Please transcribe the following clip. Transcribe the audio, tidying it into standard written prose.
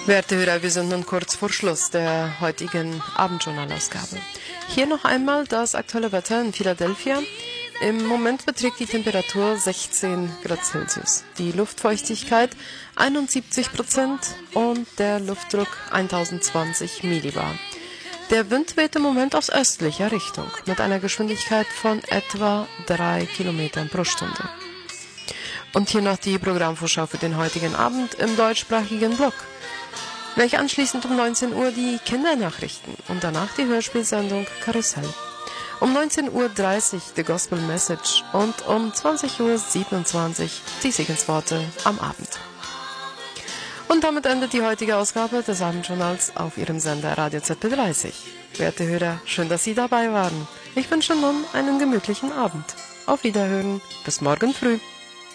Werte Hörer, wir sind nun kurz vor Schluss der heutigen Abendjournalausgabe. Hier noch einmal das aktuelle Wetter in Philadelphia. Im Moment beträgt die Temperatur 16 Grad Celsius, die Luftfeuchtigkeit 71% und der Luftdruck 1020 Millibar. Der Wind weht im Moment aus östlicher Richtung mit einer Geschwindigkeit von etwa 3 Kilometern pro Stunde. Und hier noch die Programmvorschau für den heutigen Abend im deutschsprachigen Block. Gleich anschließend um 19 Uhr die Kindernachrichten und danach die Hörspielsendung Karussell. Um 19:30 Uhr The Gospel Message und um 20:27 Uhr die Segensworte am Abend. Und damit endet die heutige Ausgabe des Abendjournals auf Ihrem Sender Radio ZB30. Werte Hörer, schön, dass Sie dabei waren. Ich wünsche nun einen gemütlichen Abend. Auf Wiederhören, bis morgen früh.